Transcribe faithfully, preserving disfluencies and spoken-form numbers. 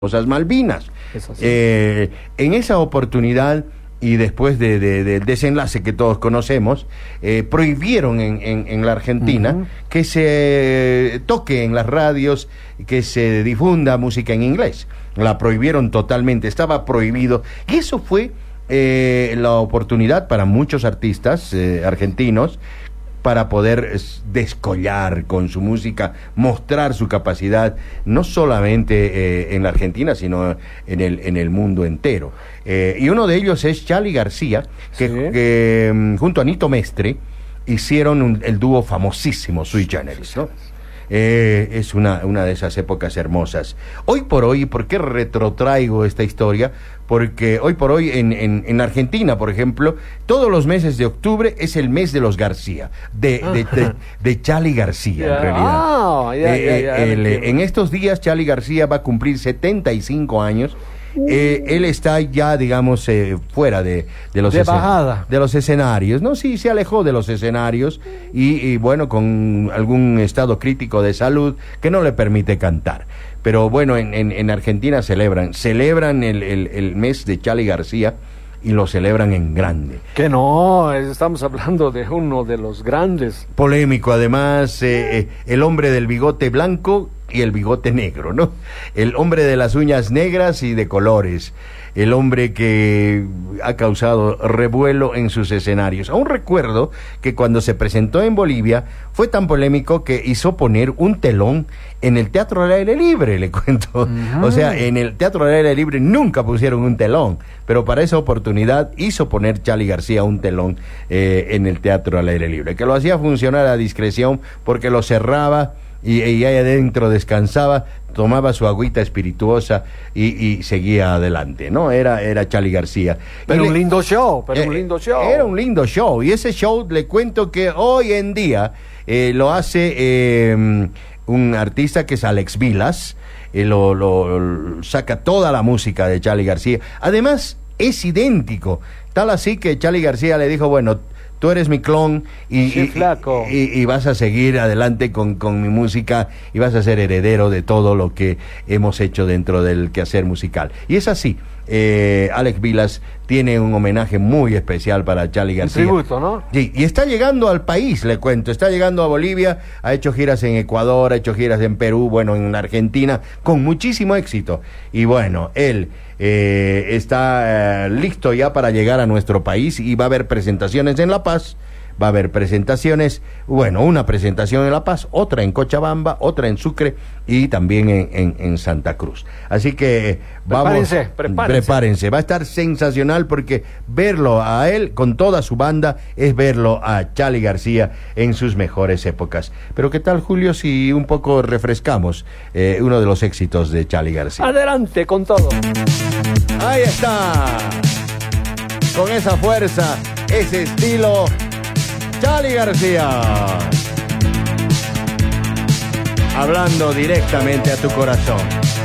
famosas Malvinas. Eso sí. Eh, en esa oportunidad y después de, de, del desenlace que todos conocemos, eh, prohibieron en, en, en la Argentina uh-huh. que se toque en las radios, que se difunda música en inglés. La prohibieron totalmente, estaba prohibido. Y eso fue eh, la oportunidad para muchos artistas eh, argentinos para poder descollar con su música, mostrar su capacidad, no solamente eh, en la Argentina, sino en el, en el mundo entero. Eh, y uno de ellos es Charly García, que, sí. que junto a Nito Mestre hicieron un, el dúo famosísimo Sui Generis, ¿no? Eh, es una, una de esas épocas hermosas. Hoy por hoy, ¿por qué retrotraigo esta historia? Porque hoy por hoy en, en, en Argentina, por ejemplo, todos los meses de octubre es el mes de los García, de, de, de, de Charly García, yeah. en realidad. Ah, ya, eh, ya, ya, el, en estos días Charly García va a cumplir setenta y cinco años. Eh, él está ya, digamos, eh, fuera de, de los de, escen- de los escenarios, ¿no? Sí, se alejó de los escenarios y, y, bueno, con algún estado crítico de salud que no le permite cantar. Pero bueno, en, en, en Argentina celebran, celebran el, el, el mes de Charly García y lo celebran en grande. Que no, estamos hablando de uno de los grandes. Polémico, además, eh, eh, el hombre del bigote blanco y el bigote negro, ¿no? El hombre de las uñas negras y de colores. El hombre que ha causado revuelo en sus escenarios. Aún recuerdo que cuando se presentó en Bolivia fue tan polémico que hizo poner un telón en el Teatro al Aire Libre, le cuento. Uh-huh. O sea, en el Teatro al Aire Libre nunca pusieron un telón, pero para esa oportunidad hizo poner Charly García un telón eh, en el Teatro al Aire Libre, que lo hacía funcionar a discreción porque lo cerraba y, y ahí adentro descansaba, tomaba su agüita espirituosa y, y seguía adelante, ¿no? Era, era Charly García. Pero y un le, lindo show, pero eh, un lindo show. Era un lindo show, y ese show le cuento que hoy en día eh, lo hace eh, un artista que es Alex Vilas, eh, lo, lo, lo saca toda la música de Charly García. Además, es idéntico, tal así que Charly García le dijo, bueno, tú eres mi clon y, sí, y, flaco. y, y vas a seguir adelante con, con mi música y vas a ser heredero de todo lo que hemos hecho dentro del quehacer musical. Y es así. Eh, Alex Vilas tiene un homenaje muy especial para Charly García. Un tributo, ¿no? Sí, y está llegando al país, le cuento, está llegando a Bolivia, ha hecho giras en Ecuador, ha hecho giras en Perú, bueno, en Argentina, con muchísimo éxito. Y bueno, él eh, está eh, listo ya para llegar a nuestro país y va a haber presentaciones en La Paz. Va a haber presentaciones, bueno, una presentación en La Paz, otra en Cochabamba, otra en Sucre y también en, en, en Santa Cruz. Así que vamos, prepárense, prepárense. prepárense, va a estar sensacional porque verlo a él con toda su banda es verlo a Charly García en sus mejores épocas. Pero ¿qué tal, Julio, si un poco refrescamos eh, uno de los éxitos de Charly García? Adelante con todo. Ahí está, con esa fuerza, ese estilo, Charly García, hablando directamente a tu corazón.